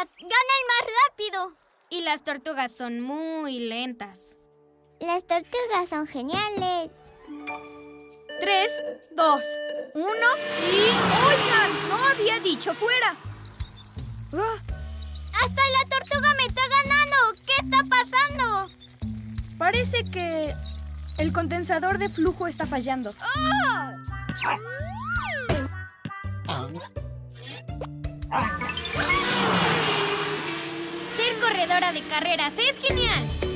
gana el más rápido. Y las tortugas son muy lentas. Las tortugas son geniales. 3, 2, 1 y... ¡Oigan! ¡No había dicho fuera! ¡Hasta la tortuga me está ganando! ¿Qué está pasando? Parece que el condensador de flujo está fallando. Ser corredora de carreras es genial.